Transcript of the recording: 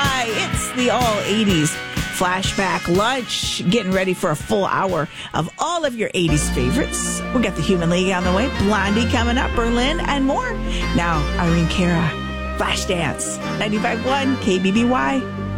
KBBY. It's the all 80s flashback lunch. Getting ready for a full hour of all of your 80s favorites. We got the Human League on the way, Blondie coming up, Berlin, and more. Now, Irene Cara, Flashdance, 95.1 KBBY.